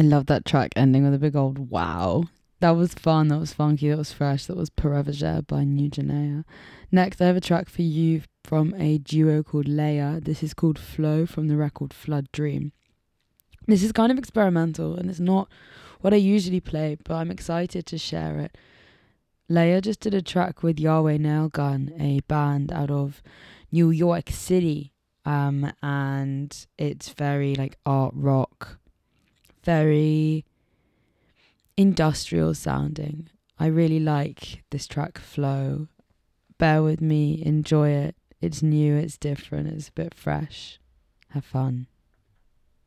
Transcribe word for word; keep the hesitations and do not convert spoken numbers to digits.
love that track ending with a big old wow. That was fun, that was funky, that was fresh. That was Paravager by New Janea. Next, I have a track for you from a duo called Leia. This is called Flow from the record Flood Dream. This is kind of experimental and it's not what I usually play, but I'm excited to share it. Leia just did a track with Yahweh Nailgun, a band out of New York City, um, and it's very like art rock, very industrial sounding. I really like this track Flow. Bear with me, enjoy it. It's new, it's different, it's a bit fresh. Have fun.